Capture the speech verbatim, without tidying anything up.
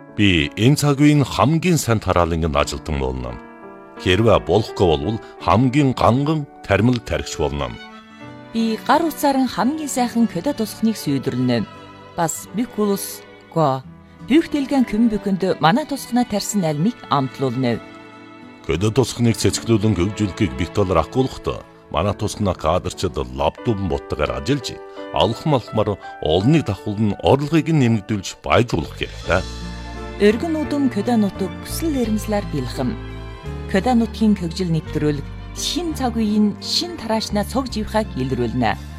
Би энэ цаг үеийн хамгийн сайн тараалангийн ажилтан болно. Хэрвээ болохгүй бол хамгийн ганган тармил тархич болно. Би гар утсаар хамгийн сайхан көдө тусахныг сүйдэрнэ. Бас бикулус го бүхтэлгэн көмбөкөнд манай тусахнаа тарьсан альмыг амтлуулна. Көдө тусахныг цэцгэлүүлэн хөгжүүлэхийг битолор ахгуулахдаа манай тусахнаа кадрчид лаптопн боттойгоор ажиллаж алхам алхмаар олныг давхуулн орлогыг нэмэгдүүлж баяжуулах хэрэгтэй. Өргөн удам көдө нутаг хүсэл эрмслэр бэлхэм. Көдө нутгийн хөгжил нэвтрүүлэг шин цаг үеийн шин тараашнаа цог живхаг илрүүлнэ.